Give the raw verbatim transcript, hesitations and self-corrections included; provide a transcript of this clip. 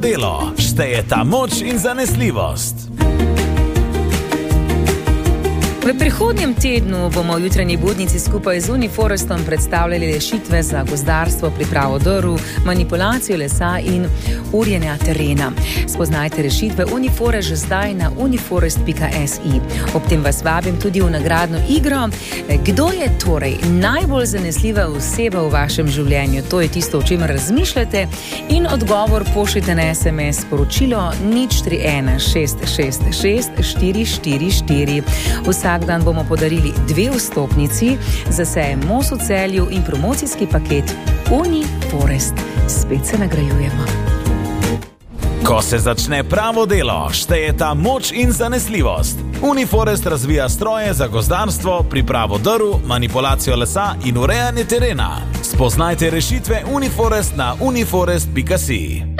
Delo, šteje ta moč in zanesljivost. V prihodnjem tednu bomo v jutranji budnici skupaj z Uniforestom predstavljali rešitve za gozdarstvo, pripravo drv, manipulacijo lesa in urjenja terena. Spoznajte rešitve Uniforest že zdaj na uniforest pika si. Ob tem vas vabim tudi v nagradno igro. Kdo je torej najbolj zanesljiva oseba v vašem življenju? To je tisto, o čemer razmišljate, in odgovor pošljite na es em es sporočilo nič tri ena šest šest šest štiri štiri štiri. Vsak dan bomo podarili dve vstopnici za sejem Mos v Celju in promocijski paket Uniforest. Spet se nagrajujemo. Ko se začne pravo delo, šteje ta moč in zanesljivost. Uniforest razvija stroje za gozdarstvo, pripravo drv, manipulacijo lesa in urejanje terena. Spoznajte rešitve Uniforest na uniforest pika si.